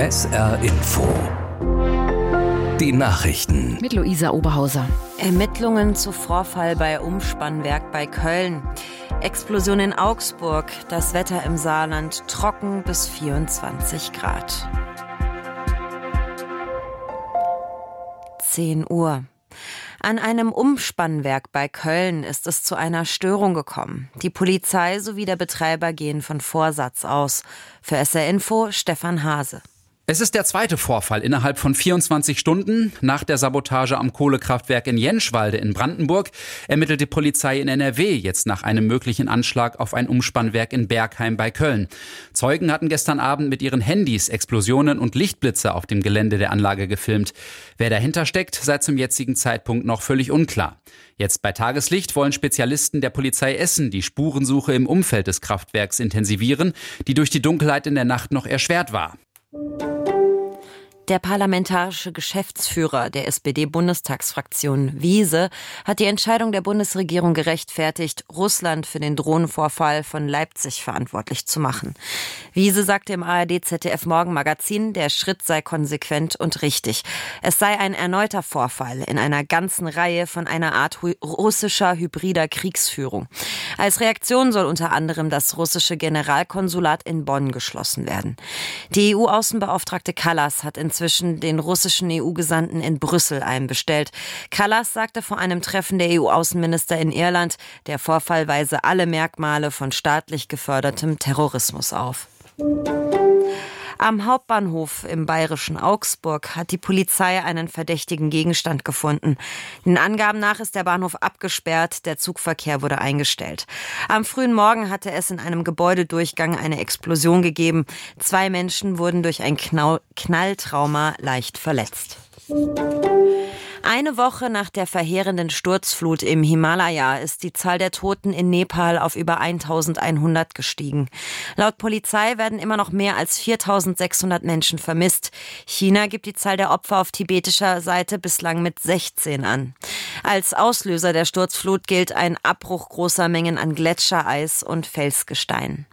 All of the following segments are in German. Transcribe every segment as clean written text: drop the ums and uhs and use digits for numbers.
SR Info. Die Nachrichten. Mit Luisa Oberhauser. Ermittlungen zu Vorfall bei Umspannwerk bei Köln. Explosion in Augsburg. Das Wetter im Saarland trocken bis 24 Grad. 10 Uhr. An einem Umspannwerk bei Köln ist es zu einer Störung gekommen. Die Polizei sowie der Betreiber gehen von Vorsatz aus. Für SR Info Stefan Hase. Es ist der zweite Vorfall innerhalb von 24 Stunden. Nach der Sabotage am Kohlekraftwerk in Jentschwalde in Brandenburg ermittelt die Polizei in NRW jetzt nach einem möglichen Anschlag auf ein Umspannwerk in Bergheim bei Köln. Zeugen hatten gestern Abend mit ihren Handys Explosionen und Lichtblitze auf dem Gelände der Anlage gefilmt. Wer dahinter steckt, sei zum jetzigen Zeitpunkt noch völlig unklar. Jetzt bei Tageslicht wollen Spezialisten der Polizei Essen die Spurensuche im Umfeld des Kraftwerks intensivieren, die durch die Dunkelheit in der Nacht noch erschwert war. Der parlamentarische Geschäftsführer der SPD-Bundestagsfraktion Wiese hat die Entscheidung der Bundesregierung gerechtfertigt, Russland für den Drohnenvorfall von Leipzig verantwortlich zu machen. Wiese sagte im ARD-ZDF-Morgenmagazin, der Schritt sei konsequent und richtig. Es sei ein erneuter Vorfall in einer ganzen Reihe von einer Art russischer hybrider Kriegsführung. Als Reaktion soll unter anderem das russische Generalkonsulat in Bonn geschlossen werden. Die EU-Außenbeauftragte Kallas hat inzwischen den russischen EU-Gesandten in Brüssel einbestellt. Kallas sagte vor einem Treffen der EU-Außenminister in Irland, der Vorfall weise alle Merkmale von staatlich gefördertem Terrorismus auf. Am Hauptbahnhof im bayerischen Augsburg hat die Polizei einen verdächtigen Gegenstand gefunden. Den Angaben nach ist der Bahnhof abgesperrt, der Zugverkehr wurde eingestellt. Am frühen Morgen hatte es in einem Gebäudedurchgang eine Explosion gegeben. 2 Menschen wurden durch ein Knalltrauma leicht verletzt. Eine Woche nach der verheerenden Sturzflut im Himalaya ist die Zahl der Toten in Nepal auf über 1100 gestiegen. Laut Polizei werden immer noch mehr als 4600 Menschen vermisst. China gibt die Zahl der Opfer auf tibetischer Seite bislang mit 16 an. Als Auslöser der Sturzflut gilt ein Abbruch großer Mengen an Gletschereis und Felsgestein.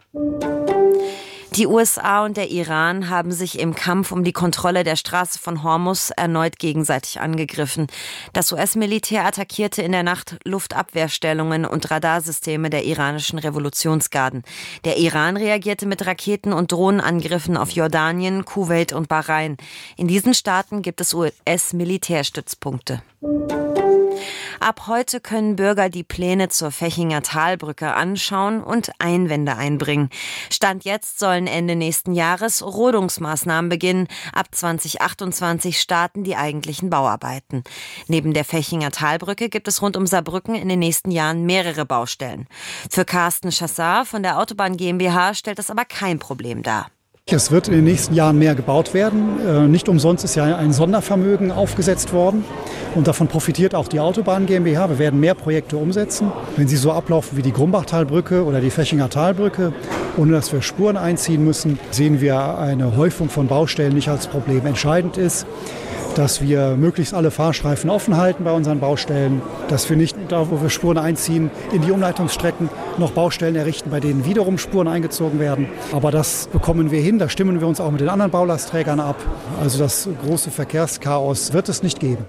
Die USA und der Iran haben sich im Kampf um die Kontrolle der Straße von Hormuz erneut gegenseitig angegriffen. Das US-Militär attackierte in der Nacht Luftabwehrstellungen und Radarsysteme der iranischen Revolutionsgarden. Der Iran reagierte mit Raketen- und Drohnenangriffen auf Jordanien, Kuwait und Bahrain. In diesen Staaten gibt es US-Militärstützpunkte. Ab heute können Bürger die Pläne zur Fechinger Talbrücke anschauen und Einwände einbringen. Stand jetzt sollen Ende nächsten Jahres Rodungsmaßnahmen beginnen. Ab 2028 starten die eigentlichen Bauarbeiten. Neben der Fechinger Talbrücke gibt es rund um Saarbrücken in den nächsten Jahren mehrere Baustellen. Für Carsten Chassar von der Autobahn GmbH stellt das aber kein Problem dar. Es wird in den nächsten Jahren mehr gebaut werden. Nicht umsonst ist ja ein Sondervermögen aufgesetzt worden. Und davon profitiert auch die Autobahn GmbH. Wir werden mehr Projekte umsetzen. Wenn sie so ablaufen wie die Grumbachtalbrücke oder die Fechinger Talbrücke, ohne dass wir Spuren einziehen müssen, sehen wir eine Häufung von Baustellen nicht als Problem. Entscheidend ist, dass wir möglichst alle Fahrstreifen offen halten bei unseren Baustellen, dass wir nicht da, wo wir Spuren einziehen, in die Umleitungsstrecken noch Baustellen errichten, bei denen wiederum Spuren eingezogen werden. Aber das bekommen wir hin, da stimmen wir uns auch mit den anderen Baulastträgern ab. Also das große Verkehrschaos wird es nicht geben.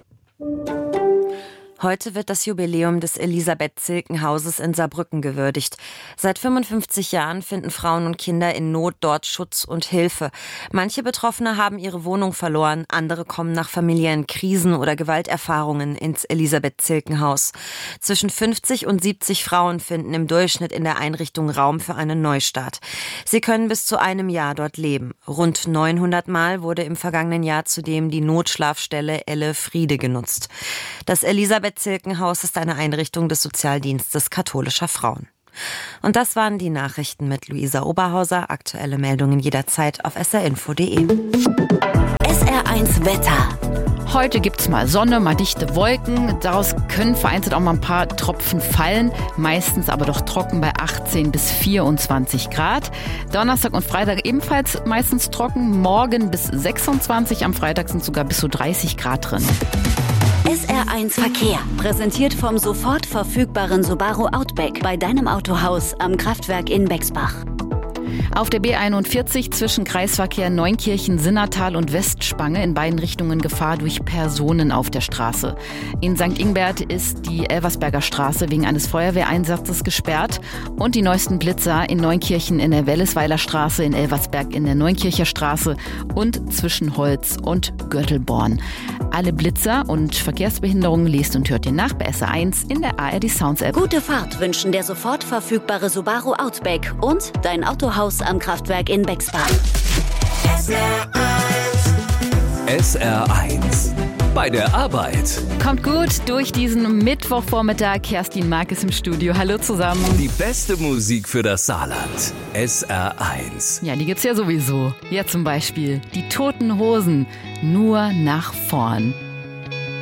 Heute wird das Jubiläum des Elisabeth-Zilken-Hauses in Saarbrücken gewürdigt. Seit 55 Jahren finden Frauen und Kinder in Not dort Schutz und Hilfe. Manche Betroffene haben ihre Wohnung verloren, andere kommen nach familiären Krisen oder Gewalterfahrungen ins Elisabeth-Zilken-Haus. Zwischen 50 und 70 Frauen finden im Durchschnitt in der Einrichtung Raum für einen Neustart. Sie können bis zu einem Jahr dort leben. Rund 900 Mal wurde im vergangenen Jahr zudem die Notschlafstelle Elle Friede genutzt. Das Elisabeth-Zilken-Haus ist eine Einrichtung des Sozialdienstes katholischer Frauen. Und das waren die Nachrichten mit Luisa Oberhauser. Aktuelle Meldungen jederzeit auf srinfo.de. SR1 Wetter. Heute gibt's mal Sonne, mal dichte Wolken. Daraus können vereinzelt auch mal ein paar Tropfen fallen. Meistens aber doch trocken bei 18 bis 24 Grad. Donnerstag und Freitag ebenfalls meistens trocken. Morgen bis 26. Am Freitag sind sogar bis zu 30 Grad drin. SR1 Verkehr. Präsentiert vom sofort verfügbaren Subaru Outback bei deinem Autohaus am Kraftwerk in Bexbach. Auf der B41 zwischen Kreisverkehr Neunkirchen-Sinnertal und Westspange in beiden Richtungen Gefahr durch Personen auf der Straße. In St. Ingbert ist die Elversberger Straße wegen eines Feuerwehreinsatzes gesperrt und die neuesten Blitzer in Neunkirchen in der Wellesweiler Straße, in Elversberg in der Neunkircher Straße und zwischen Holz und Göttelborn. Alle Blitzer und Verkehrsbehinderungen lest und hört ihr nach bei SR1 in der ARD Sounds App. Gute Fahrt wünschen der sofort verfügbare Subaru Outback und dein Autohaus am Kraftwerk in Bexbad. SR1 bei der Arbeit. Kommt gut durch diesen Mittwochvormittag. Kerstin Mark ist im Studio. Hallo zusammen. Die beste Musik für das Saarland. SR1. Ja, die gibt's ja sowieso. Ja, zum Beispiel die Toten Hosen. Nur nach vorn.